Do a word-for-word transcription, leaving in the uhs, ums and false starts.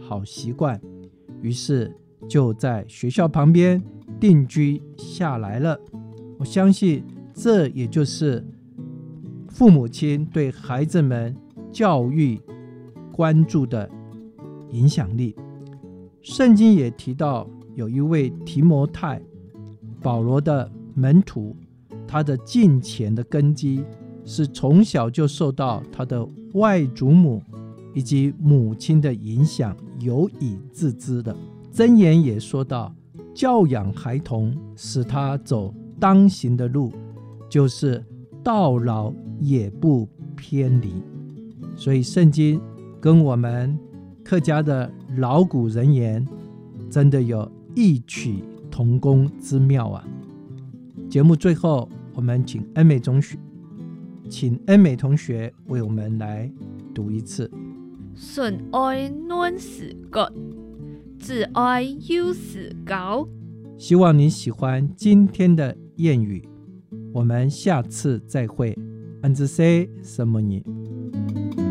好习惯，于是就在学校旁边定居下来了。我相信这也就是父母亲对孩子们教育关注的影响力。圣经也提到有一位提摩太，保罗的门徒，他的敬虔的根基是从小就受到他的外祖母以及母亲的影响，有以自知的。箴言也说到，教养孩童，使他走当行的路，就是到老也不偏离。所以圣经跟我们客家的老古人言真的有异曲同工之妙啊！节目最后，我们请恩美同学，请恩美同学为我们来读一次。 顺爱暖时角，自爱有时高。 希望你喜欢今天的谚语，我们下次再会。安之 say 什么你？